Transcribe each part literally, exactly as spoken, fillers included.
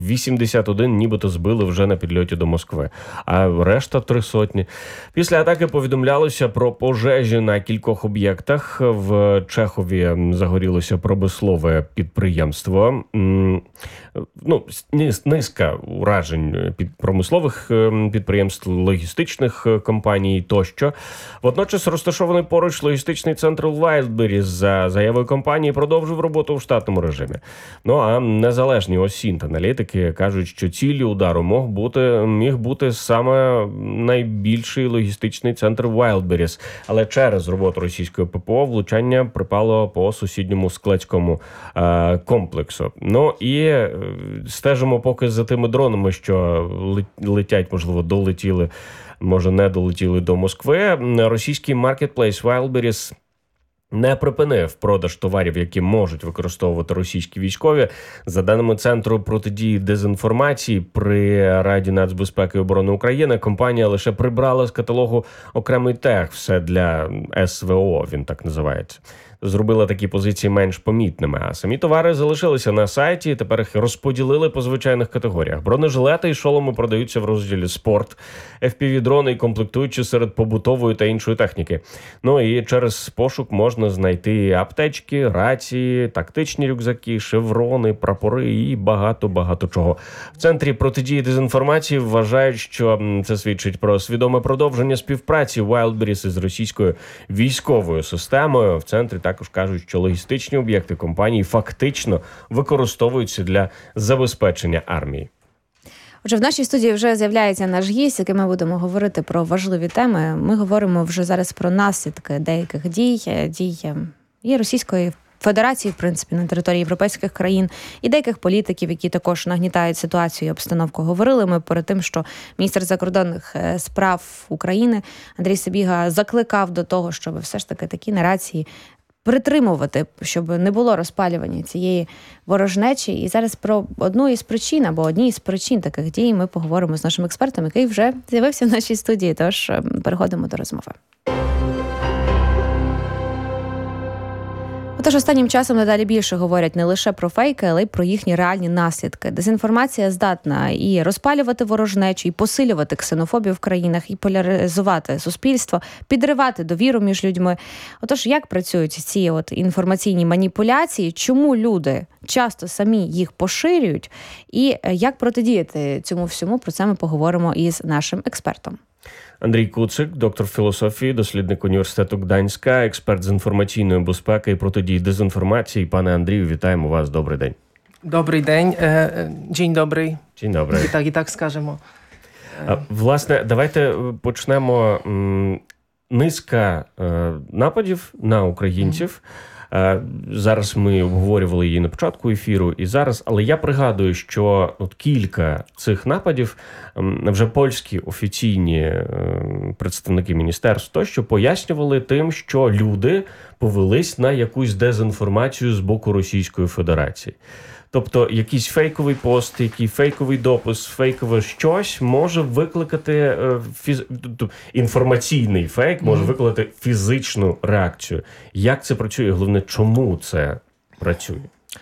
вісімдесят один нібито збили вже на підльоті до Москви, а решта три сотні. Після атаки повідомлялося про пожежі на кількох об'єктах. В Чехові загорілося промислове підприємство. Ну, низка уражень під промислових підприємств, логістичних компаній тощо. Водночас розташований поруч логістичний центр Wildberries за заявою компанії продовжив роботу в штатному режимі. Ну а незалежні осінт-аналітики кажуть, що ціллю удару мог бути, міг бути саме найбільший логістичний центр Wildberries. Але через роботу російської ППО влучання припало по сусідньому складському е, комплексу. Ну і е, стежимо поки за тими дронами, що летять, можливо, долетіли, може не долетіли до Москви. Російський маркетплейс Wildberries не припинив продаж товарів, які можуть використовувати російські військові. За даними Центру протидії дезінформації при Раді нацбезпеки і оборони України, компанія лише прибрала з каталогу окремий тег «Все для ес ве о», він так називається. Зробила такі позиції менш помітними, а самі товари залишилися на сайті і тепер їх розподілили по звичайних категоріях. Бронежилети і шоломи продаються в розділі «Спорт», еф пі ві-дрони і комплектуючі серед побутової та іншої техніки. Ну і через пошук можна знайти аптечки, рації, тактичні рюкзаки, шеврони, прапори і багато-багато чого. В Центрі протидії дезінформації вважають, що це свідчить про свідоме продовження співпраці Wildberries із російською військовою системою. В Центрі також кажуть, що логістичні об'єкти компанії фактично використовуються для забезпечення армії. Отже, в нашій студії вже з'являється наш гість, з яким ми будемо говорити про важливі теми. Ми говоримо вже зараз про наслідки деяких дій, дій і Російської Федерації, в принципі, на території європейських країн, і деяких політиків, які також нагнітають ситуацію і обстановку. Говорили ми перед тим, що міністр закордонних справ України Андрій Сибіга закликав до того, щоб все ж таки такі нарації притримувати, щоб не було розпалювання цієї ворожнечі. І зараз про одну із причин, або одні із причин таких дій ми поговоримо з нашим експертом, який вже з'явився в нашій студії. Тож переходимо до розмови. Отож, останнім часом надалі більше говорять не лише про фейки, але й про їхні реальні наслідки. Дезінформація здатна і розпалювати ворожнечу, і посилювати ксенофобію в країнах, і поляризувати суспільство, підривати довіру між людьми. Отож, як працюють ці от інформаційні маніпуляції, чому люди часто самі їх поширюють, і як протидіяти цьому всьому, про це ми поговоримо із нашим експертом. Андрій Куцик, доктор філософії, дослідник університету Гданська, експерт з інформаційної безпеки і протидії дезінформації. Пане Андрію, вітаємо вас. Добрий день. Добрий день. День добрий. День добрий. І так, і так скажемо. Власне, давайте почнемо. Низка нападів на українців. Зараз ми обговорювали її на початку ефіру і зараз, але я пригадую, що от кілька цих нападів вже польські офіційні представники міністерств тощо пояснювали тим, що люди повелись на якусь дезінформацію з боку Російської Федерації. Тобто якийсь фейковий пост, який фейковий допис, фейкове щось може викликати фіз... інформаційний фейк, може викликати фізичну реакцію. Як це працює? Головне, чому це працює?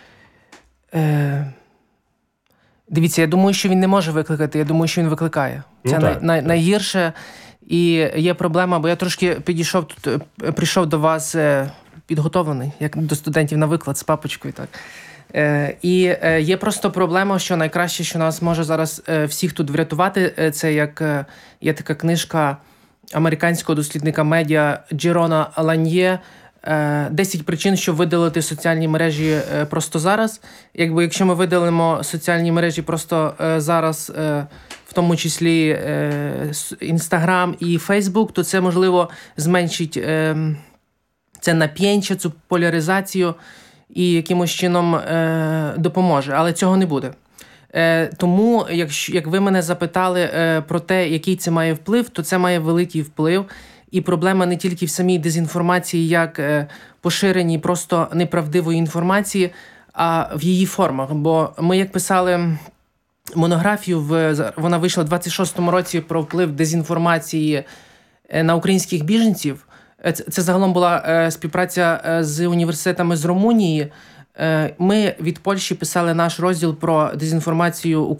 Е... Дивіться, я думаю, що він не може викликати, я думаю, що він викликає. Це ну, най... так, най... так. найгірше. І є проблема, бо я трошки підійшов тут, прийшов до вас підготовлений, як до студентів на виклад з папочкою, так. Е, і е, є просто проблема, що найкраще, що нас може зараз е, всіх тут врятувати, це як е, є така книжка американського дослідника медіа Джерона Ланьє е, «десять причин, щоб видалити соціальні мережі е, просто зараз». Якби якщо ми видалимо соціальні мережі просто е, зараз, е, в тому числі Інстаграм і Фейсбук, то це, можливо, зменшить е, це нап'єнче, цю поляризацію, і якимось чином е, допоможе. Але цього не буде. Е, тому, якщо, як ви мене запитали е, про те, який це має вплив, то це має великий вплив. І проблема не тільки в самій дезінформації, як е, поширенні просто неправдивої інформації, а в її формах. Бо ми, як писали монографію, в, вона вийшла в двадцять шостому році про вплив дезінформації на українських біженців. Це, це загалом була е, співпраця з університетами з Румунії, Ми від Польщі писали наш розділ про дезінформацію